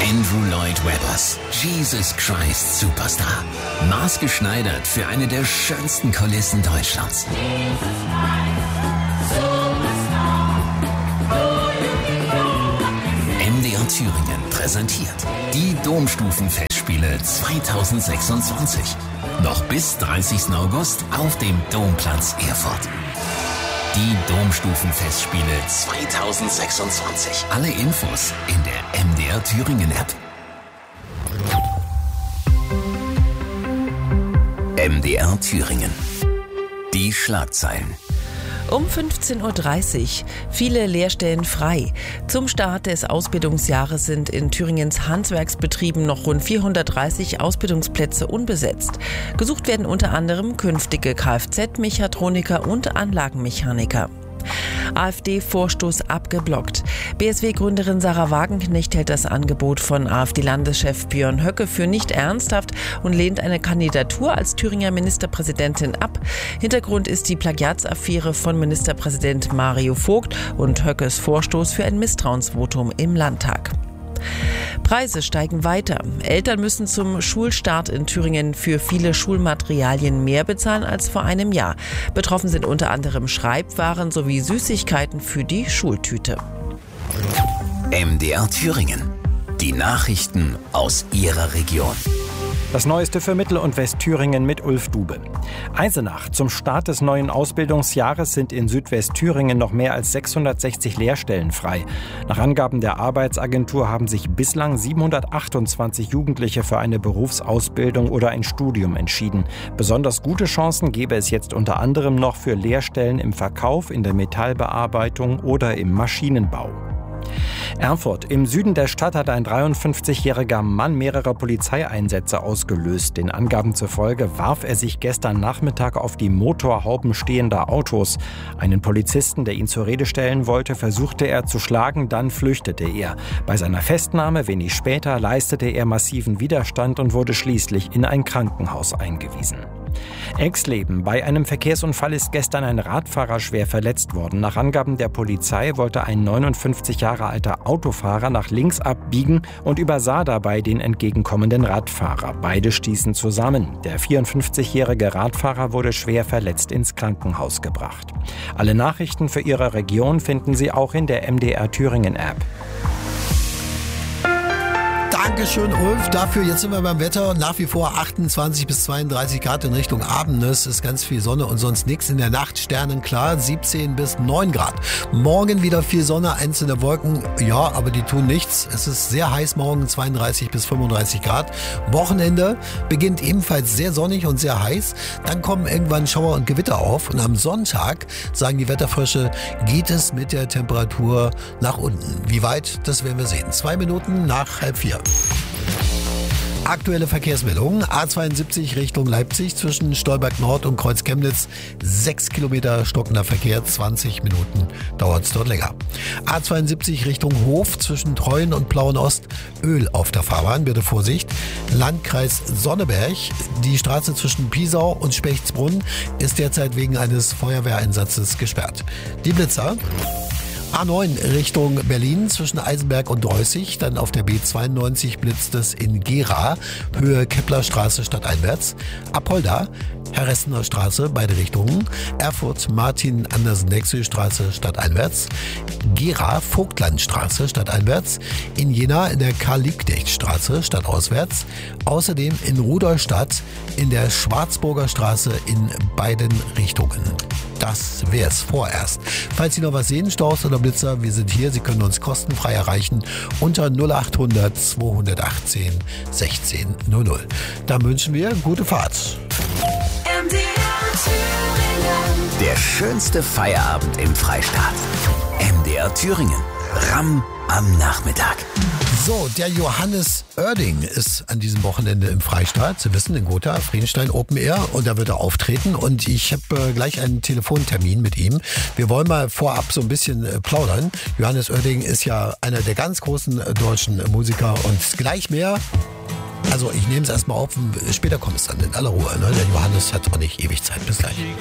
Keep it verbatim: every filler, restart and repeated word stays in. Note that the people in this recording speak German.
Andrew Lloyd Webbers Jesus Christ Superstar. Maßgeschneidert für eine der schönsten Kulissen Deutschlands. M D R Thüringen präsentiert die Domstufenfestspiele zweitausendsechsundzwanzig. Noch bis dreißigsten August auf dem Domplatz Erfurt. Die Domstufenfestspiele zweitausendsechsundzwanzig. Alle Infos in der M D R Thüringen App. M D R Thüringen. Die Schlagzeilen. Um fünfzehn Uhr dreißig. Viele Lehrstellen frei. Zum Start des Ausbildungsjahres sind in Thüringens Handwerksbetrieben noch rund vierhundertdreißig Ausbildungsplätze unbesetzt. Gesucht werden unter anderem künftige Kfz-Mechatroniker und Anlagenmechaniker. AfD-Vorstoß abgeblockt. B S W-Gründerin Sarah Wagenknecht hält das Angebot von AfD-Landeschef Björn Höcke für nicht ernsthaft und lehnt eine Kandidatur als Thüringer Ministerpräsidentin ab. Hintergrund ist die Plagiatsaffäre von Ministerpräsident Mario Vogt und Höckes Vorstoß für ein Misstrauensvotum im Landtag. Preise steigen weiter. Eltern müssen zum Schulstart in Thüringen für viele Schulmaterialien mehr bezahlen als vor einem Jahr. Betroffen sind unter anderem Schreibwaren sowie Süßigkeiten für die Schultüte. M D R Thüringen. Die Nachrichten aus Ihrer Region. Das Neueste für Mittel- und Westthüringen mit Ulf Dube. Eisenach. Zum Start des neuen Ausbildungsjahres sind in Südwestthüringen noch mehr als sechshundertsechzig Lehrstellen frei. Nach Angaben der Arbeitsagentur haben sich bislang siebenhundertachtundzwanzig Jugendliche für eine Berufsausbildung oder ein Studium entschieden. Besonders gute Chancen gäbe es jetzt unter anderem noch für Lehrstellen im Verkauf, in der Metallbearbeitung oder im Maschinenbau. Erfurt. Im Süden der Stadt hat ein dreiundfünfzigjähriger Mann mehrere Polizeieinsätze ausgelöst. Den Angaben zufolge warf er sich gestern Nachmittag auf die Motorhauben stehender Autos. Einen Polizisten, der ihn zur Rede stellen wollte, versuchte er zu schlagen, dann flüchtete er. Bei seiner Festnahme wenig später leistete er massiven Widerstand und wurde schließlich in ein Krankenhaus eingewiesen. Exleben. Bei einem Verkehrsunfall ist gestern ein Radfahrer schwer verletzt worden. Nach Angaben der Polizei wollte ein neunundfünfzig Jahre alter Autofahrer nach links abbiegen und übersah dabei den entgegenkommenden Radfahrer. Beide stießen zusammen. Der vierundfünfzigjährige Radfahrer wurde schwer verletzt ins Krankenhaus gebracht. Alle Nachrichten für Ihre Region finden Sie auch in der M D R Thüringen App. Dankeschön, Ulf. Dafür, jetzt sind wir beim Wetter. Nach wie vor achtundzwanzig bis zweiunddreißig Grad in Richtung Abend. Es ist ganz viel Sonne und sonst nichts. In der Nacht sternenklar, siebzehn bis neun Grad. Morgen wieder viel Sonne, einzelne Wolken. Ja, aber die tun nichts. Es ist sehr heiß morgen, zweiunddreißig bis fünfunddreißig Grad. Wochenende beginnt ebenfalls sehr sonnig und sehr heiß. Dann kommen irgendwann Schauer und Gewitter auf. Und am Sonntag, sagen die Wetterfrösche, geht es mit der Temperatur nach unten. Wie weit, das werden wir sehen. Zwei Minuten nach halb vier. Aktuelle Verkehrsmeldungen. A zweiundsiebzig Richtung Leipzig zwischen Stolberg Nord und Kreuz Chemnitz. Sechs Kilometer stockender Verkehr, zwanzig Minuten dauert es dort länger. A zweiundsiebzig Richtung Hof zwischen Treuen und Plauen Ost. Öl auf der Fahrbahn, bitte Vorsicht. Landkreis Sonneberg. Die Straße zwischen Piesau und Spechtsbrunn ist derzeit wegen eines Feuerwehreinsatzes gesperrt. Die Blitzer. A neun Richtung Berlin zwischen Eisenberg und Dreußig, dann auf der B zweiundneunzig blitzt es in Gera, Höhe Keplerstraße stadteinwärts, Apolda, Herressener Straße, beide Richtungen, Erfurt Martin-Andersen-Nexö-Straße stadteinwärts, Gera Vogtlandstraße stadteinwärts, in Jena in der Karl-Liebknecht-Straße stadtauswärts, außerdem in Rudolstadt in der Schwarzburger Straße in beiden Richtungen. Das wär's vorerst. Falls Sie noch was sehen, Staus oder Blitzer, wir sind hier. Sie können uns kostenfrei erreichen unter null achthundert zweihundertachtzehn sechzehn null null. Dann wünschen wir gute Fahrt. M D R Thüringen. Der schönste Feierabend im Freistaat. M D R Thüringen. Ramm am Nachmittag. So, der Johannes Oerding ist an diesem Wochenende im Freistaat. Sie wissen, in Gotha, Friedenstein Open Air. Und da wird er auftreten. Und ich habe äh, gleich einen Telefontermin mit ihm. Wir wollen mal vorab so ein bisschen äh, plaudern. Johannes Oerding ist ja einer der ganz großen äh, deutschen äh, Musiker. Und gleich mehr. Also ich nehme es erstmal auf. Später kommt es dann in aller Ruhe. Ne? Der Johannes hat auch nicht ewig Zeit. Bis gleich.